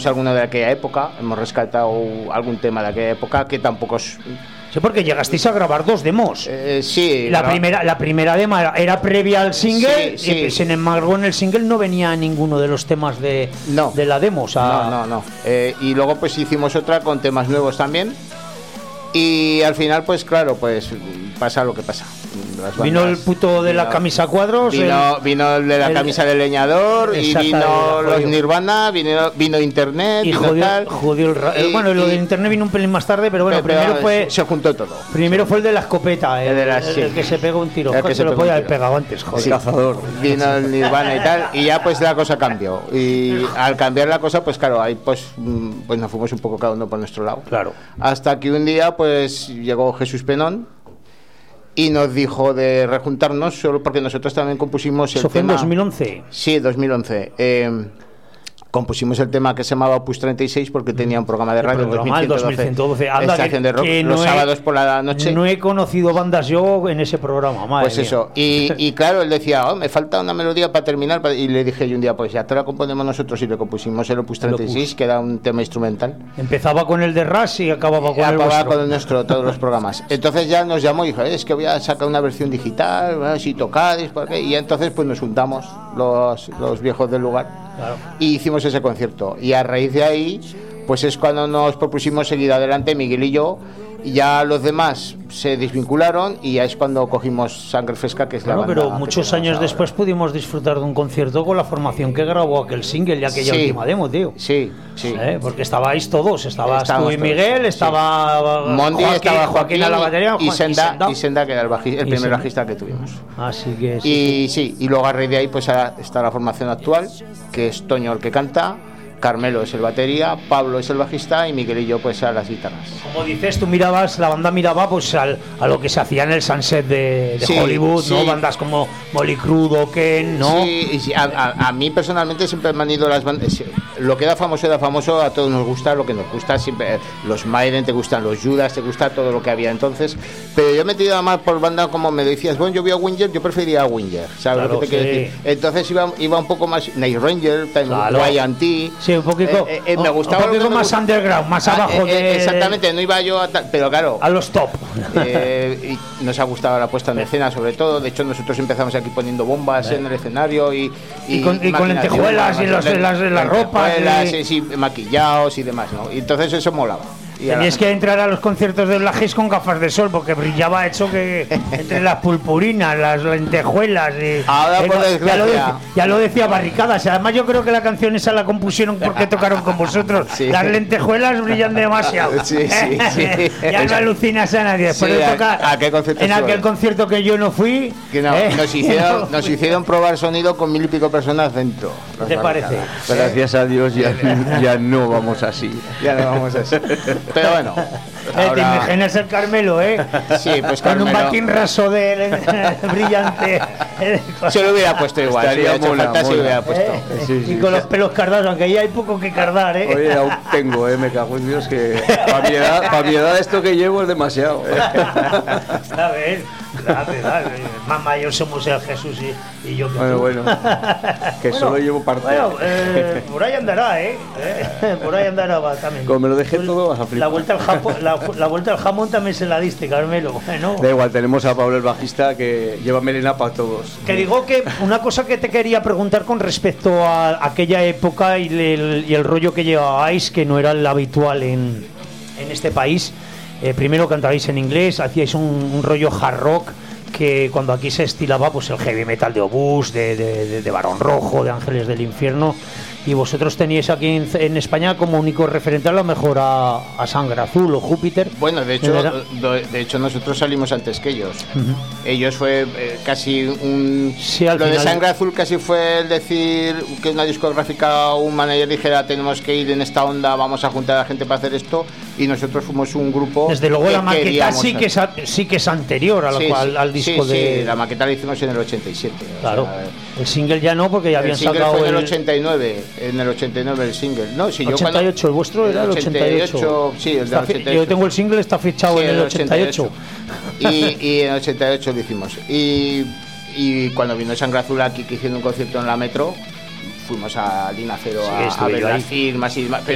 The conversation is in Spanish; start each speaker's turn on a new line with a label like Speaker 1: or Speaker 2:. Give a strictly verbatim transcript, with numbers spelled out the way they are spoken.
Speaker 1: rescatamos alguno de aquella época, hemos rescatado algún tema de aquella época que tampoco es...
Speaker 2: Sí, porque llegasteis a grabar dos demos.
Speaker 1: Eh, sí.
Speaker 2: La
Speaker 1: graba...
Speaker 2: primera, la primera demo era, era previa al single,
Speaker 1: sí, sí.
Speaker 2: Y, sin embargo en el single no venía ninguno de los temas de,
Speaker 1: no.
Speaker 2: de la demo. O sea...
Speaker 1: No, no, no. Eh, y luego pues hicimos otra con temas nuevos también. Y al final, pues claro, pues pasa lo que pasa. Bandas,
Speaker 2: vino el puto de
Speaker 1: vino,
Speaker 2: la camisa a cuadros.
Speaker 1: Vino,
Speaker 2: el,
Speaker 1: vino el de la el, camisa de leñador y vino los Nirvana, vino, vino Internet,
Speaker 2: y
Speaker 1: vino
Speaker 2: jodió,
Speaker 1: tal.
Speaker 2: Jodió el, y, bueno, lo de Internet vino un pelín más tarde, pero bueno, pero, primero fue.
Speaker 1: Se juntó todo.
Speaker 2: Primero fue el de la escopeta, el, el, de la, sí. el que se pegó un tiro. El que se, se lo podía haber pegado antes, joder.
Speaker 1: Sí. Cazador. Vino el Nirvana y tal, y ya pues la cosa cambió. Y al cambiar la cosa, pues claro, ahí pues, pues nos fuimos un poco cada uno por nuestro lado.
Speaker 2: Claro.
Speaker 1: Hasta que un día, pues llegó Jesús Penón y nos dijo de rejuntarnos, solo porque nosotros también compusimos el
Speaker 2: ¿Eso fue
Speaker 1: tema...
Speaker 2: en dos mil once?
Speaker 1: Sí, dos mil once. Eh, compusimos el tema que se llamaba Opus treinta y seis porque tenía un programa de radio,
Speaker 2: el dos mil ciento doce. Anda,
Speaker 1: estación de rock,
Speaker 2: que
Speaker 1: los
Speaker 2: no
Speaker 1: sábados
Speaker 2: he,
Speaker 1: por la noche.
Speaker 2: No he conocido bandas yo en ese programa, madre
Speaker 1: Pues eso, y, y claro, él decía, oh, me falta una melodía para terminar, y le dije yo un día, pues ya te la componemos nosotros, y le compusimos el Opus treinta y seis, que era un tema instrumental.
Speaker 2: Empezaba con el de Rush y acababa con
Speaker 1: acababa
Speaker 2: el vuestro.
Speaker 1: con el nuestro, todos los programas. Entonces ya nos llamó y dijo, es que voy a sacar una versión digital, a ver si tocáis, ¿por qué? Y entonces pues nos juntamos los, los viejos del lugar. Claro. Y hicimos ese concierto, y a raíz de ahí pues es cuando nos propusimos seguir adelante Miguel y yo, y ya los demás se desvincularon y ya es cuando cogimos Sangre Fresca, que es
Speaker 2: claro,
Speaker 1: la banda.
Speaker 2: Pero muchos años ahora. Después pudimos disfrutar de un concierto con la formación que grabó aquel single y aquella
Speaker 1: sí,
Speaker 2: última demo, tío.
Speaker 1: Sí, sí.
Speaker 2: ¿Eh? Porque estabais todos, estabas
Speaker 1: Estábamos
Speaker 2: tú y Miguel,
Speaker 1: todos,
Speaker 2: estaba
Speaker 1: sí. Mondi,
Speaker 2: Joaquín,
Speaker 1: estaba Joaquín,
Speaker 2: Joaquín a la batería,
Speaker 1: y, Senda,
Speaker 2: y, Senda.
Speaker 1: y Senda, que era el, bajista, el primer
Speaker 2: Senda.
Speaker 1: bajista que tuvimos.
Speaker 2: Así que sí,
Speaker 1: y sí, y luego a raíz de ahí pues está la formación actual, que es Toño el que canta, Carmelo es el batería, Pablo es el bajista y Miguel y yo pues a las guitarras.
Speaker 2: Como dices, tú mirabas, la banda miraba pues al, a lo que se hacía en el Sunset de, de sí, Hollywood, sí. ¿no? Bandas como Molly Crudo, Ken, ¿no?
Speaker 1: Sí, y sí a, a, a mí personalmente siempre me han ido las bandas, lo que era famoso era famoso, a todos nos gusta lo que nos gusta, siempre los Maiden te gustan, los Judas te gusta todo lo que había entonces, pero yo me he metido más por banda como me decías, bueno, yo vi a Winger, yo prefería a Winger, ¿sabes
Speaker 2: claro,
Speaker 1: lo que te
Speaker 2: sí.
Speaker 1: quiero decir? Entonces iba, iba un poco más Night Ranger,
Speaker 2: claro.
Speaker 1: Y N T.
Speaker 2: Sí, un poquito,
Speaker 1: eh, eh, me gustaba
Speaker 2: un poquito más underground, más
Speaker 1: ah,
Speaker 2: abajo
Speaker 1: eh,
Speaker 2: de...
Speaker 1: Exactamente, no iba yo a tal, pero claro...
Speaker 2: A los top.
Speaker 1: Eh, y nos ha gustado la puesta en escena, sobre todo. De hecho, nosotros empezamos aquí poniendo bombas eh. en el escenario y...
Speaker 2: Y, y, con, y con lentejuelas y los, las, las, las ropas.
Speaker 1: Y... Sí, maquillados y demás, ¿no? Y entonces eso molaba.
Speaker 2: Tenías que entrar a los conciertos de Black Haze con gafas de sol porque brillaba hecho que entre las purpurinas, las lentejuelas y,
Speaker 1: ahora por
Speaker 2: eh,
Speaker 1: desgracia
Speaker 2: ya, lo decía, ya lo decía Barricadas, y además yo creo que la canción esa la compusieron porque tocaron con vosotros. Sí. Las lentejuelas brillan demasiado.
Speaker 1: Sí, sí, sí.
Speaker 2: Ya no alucinas a nadie. Después sí, de tocar
Speaker 1: ¿a, a qué concierto
Speaker 2: en aquel concierto que yo no fui,
Speaker 1: que no, eh, nos, hicieron, no. nos hicieron probar sonido con mil y pico personas dentro.
Speaker 2: ¿Qué te parece?
Speaker 3: Gracias a Dios ya, ya no vamos así.
Speaker 1: Ya no vamos así. Pero bueno.
Speaker 2: Ahora... Te imaginas el Carmelo, ¿eh?
Speaker 1: Sí, pues
Speaker 2: con
Speaker 1: Carmelo...
Speaker 2: un baquín raso de brillante.
Speaker 1: Se lo hubiera puesto igual.
Speaker 3: Estaría
Speaker 1: si
Speaker 3: mola,
Speaker 1: falta,
Speaker 3: mola.
Speaker 1: Se lo hubiera puesto.
Speaker 2: ¿Eh? Sí, sí, y con sí. los pelos cardados, aunque ahí hay poco que cardar, ¿eh?
Speaker 3: Oye, aún tengo, ¿eh? Me cago en Dios que para mi edad, para mi edad esto que llevo es demasiado.
Speaker 2: A ver, dale, dale. Más mayor somos el Jesús y, y yo que
Speaker 3: bueno,
Speaker 2: tú.
Speaker 3: bueno, que bueno, solo llevo parte.
Speaker 2: Bueno, eh, por ahí andará, ¿eh? ¿eh? Por ahí andará va, también.
Speaker 3: Como me lo dejé todo, vas a flipar.
Speaker 2: La vuelta al jamón, la, la vuelta al jamón también se la diste, Carmelo. Bueno.
Speaker 3: Da igual, tenemos a Pablo el bajista que lleva melena para todos.
Speaker 2: Que digo que una cosa que te quería preguntar con respecto a aquella época y el, y el rollo que llevabais, que no era el habitual en, en este país. Eh, primero cantabais en inglés, hacíais un, un rollo hard rock que cuando aquí se estilaba pues el heavy metal de Obús, de, de, de, de Barón Rojo, de Ángeles del Infierno, y vosotros teníais aquí en, en España como único referente a lo mejor a, a Sangre Azul o Júpiter.
Speaker 1: Bueno, de hecho, de hecho nosotros salimos antes que ellos. Uh-huh. Ellos fue eh, casi un...
Speaker 2: Sí,
Speaker 1: lo
Speaker 2: final...
Speaker 1: de Sangre Azul casi fue el decir que una discográfica o un manager dijera tenemos que ir en esta onda, vamos a juntar a la gente para hacer esto, y nosotros fuimos un grupo...
Speaker 2: Desde luego la maqueta sí que, es, sí que es anterior a lo
Speaker 1: sí,
Speaker 2: cual,
Speaker 1: sí,
Speaker 2: al disco
Speaker 1: sí,
Speaker 2: de...
Speaker 1: Sí, la maqueta la hicimos en el ochenta y siete.
Speaker 2: Claro, o sea, el single ya no, porque ya habían sacado...
Speaker 1: El single fue en el
Speaker 2: el
Speaker 1: ochenta y nueve, en el ochenta y nueve el single. No, si
Speaker 2: ochenta y ocho,
Speaker 1: yo cuando,
Speaker 2: el vuestro era el ochenta y ocho.
Speaker 1: Sí, el del ochenta y ocho.
Speaker 2: Yo tengo el single, está fichado sí, en el ochenta y ocho.
Speaker 1: Y, y en el ochenta y ocho lo hicimos. Y, y cuando vino Sangre Azul aquí, que hicieron un concierto en la Metro, fuimos a Lina Cero sí, a, a ver las firmas y demás.